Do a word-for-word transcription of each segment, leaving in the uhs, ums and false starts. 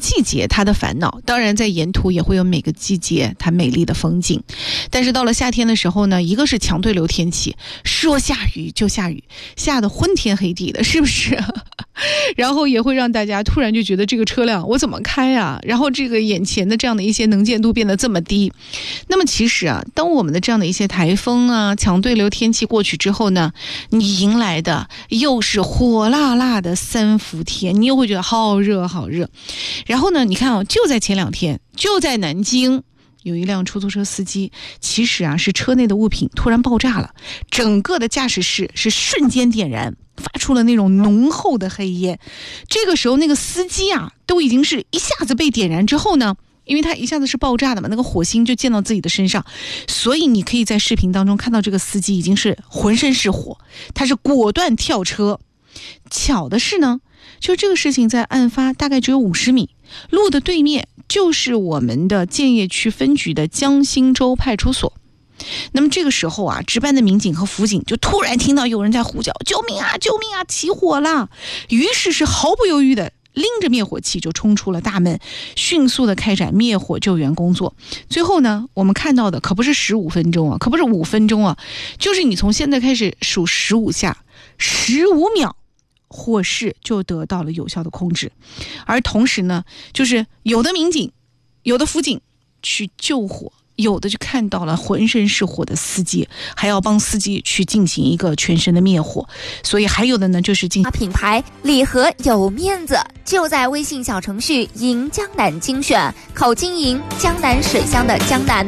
季节它的烦恼，当然在沿途也会有每个季节它美丽的风景。但是到了夏天的时候呢，一个是强对流天气，说下雨就下雨，下得昏天黑地的，是不是？然后也会让大家突然就觉得这个车辆我怎么开啊？然后这个眼前的这样的一些能见度变得这么低。那么其实啊，当我们的这样的一些台风啊、强对流天气过去之后呢，你迎来的又是火辣辣的三伏天，你又会觉得好热好热。然后呢，你看哦，就在前两天，就在南京。有一辆出租车司机，其实啊是车内的物品突然爆炸了，整个的驾驶室是瞬间点燃，发出了那种浓厚的黑烟。这个时候那个司机啊都已经是一下子被点燃之后呢，因为他一下子是爆炸的嘛，那个火星就溅到自己的身上，所以你可以在视频当中看到这个司机已经是浑身是火，他是果断跳车。巧的是呢，就这个事情在案发大概只有五十米路的对面，就是我们的建邺区分局的江心洲派出所。那么这个时候啊，值班的民警和辅警就突然听到有人在呼叫：“救命啊，救命啊，起火了！”于是是毫不犹豫的拎着灭火器就冲出了大门，迅速的开展灭火救援工作。最后呢，我们看到的可不是十五分钟啊，可不是五分钟啊，就是你从现在开始数十五下，十五秒。火势就得到了有效的控制。而同时呢，就是有的民警有的辅警去救火，有的就看到了浑身是火的司机，还要帮司机去进行一个全身的灭火。所以还有的呢，就是进品牌礼盒有面子，就在微信小程序迎江南精选，口经营江南水乡的江南。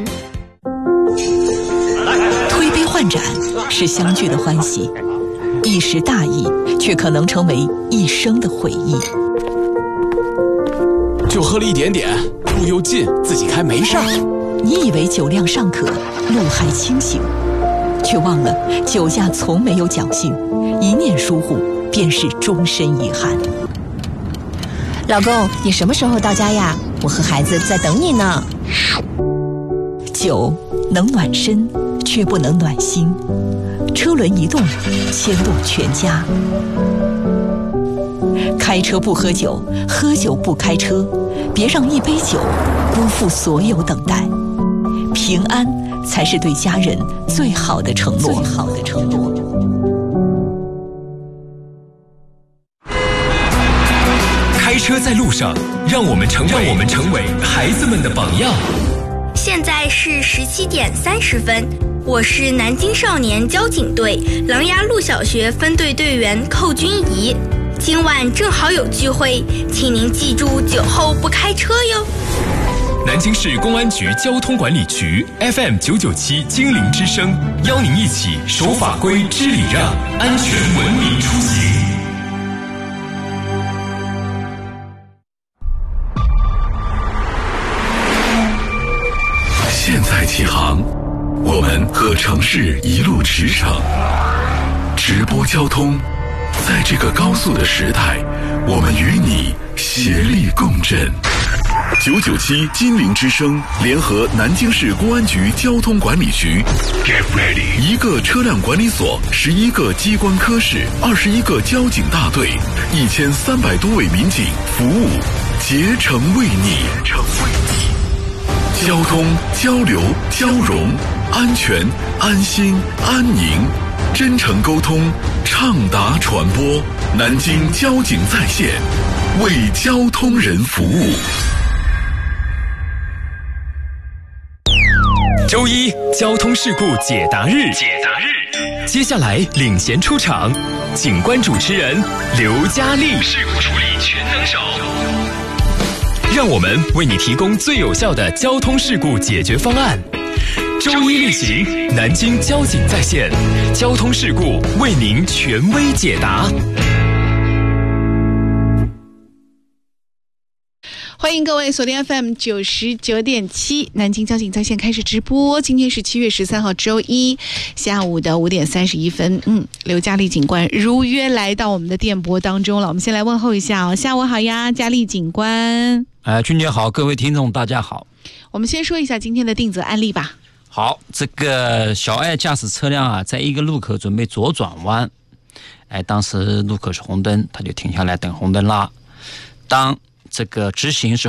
推杯换盏是相聚的欢喜，一时大意却可能成为一生的回忆。 就喝了一点点，路又近，自己开没事儿。 你以为酒量尚可，路还清醒，却忘了酒驾从没有侥幸，一念疏忽便是终身遗憾。 老公，你什么时候到家呀？我和孩子在等你呢。 酒能暖身，却不能暖心。车轮一动，牵动全家。开车不喝酒，喝酒不开车，别让一杯酒辜负所有等待。平安才是对家人最好的承诺。最好的承诺。 开车在路上，让我们成为让我们成为孩子们的榜样。 现在是十七点三十分。我是南京少年交警队琅琊路小学分队队员寇君怡，今晚正好有聚会，请您记住酒后不开车哟。 南京市公安局交通管理局 F M 九九七精灵之声，邀您一起守法规、知礼让，安全文明出行。 现在起航，我们和城市一路驰骋，直播交通，在这个高速的时代，我们与你协力共振。九九七金陵之声联合南京市公安局交通管理局 ，Get ready！ 一个车辆管理所，十一个机关科室，二十一个交警大队，一千三百多位民警服务，竭诚为你，竭诚为你。交通、交流、交融，安全、安心、安宁，真诚沟通，畅达传播。南京交警在线，为交通人服务。 周一交通事故解答日，解答日。接下来领衔出场，警官主持人刘佳丽，事故处理全能手。让我们为你提供最有效的交通事故解决方案。周一例行，南京交警在线，交通事故为您权威解答。 欢迎各位锁定 F M 九十九点七，南京交警在线开始直播。今天是七月十三号周一下午的五点三十一分。嗯，刘佳丽警官如约来到我们的电波当中了。我们先来问候一下哦，下午好呀，佳丽警官。 呃，君姐好，各位听众大家好。 我们先说一下今天的定责案例吧。 好，这个小爱驾驶车辆啊，在一个路口准备左转弯，哎，当时路口是红灯，他就停下来等红灯啦。当这个直行是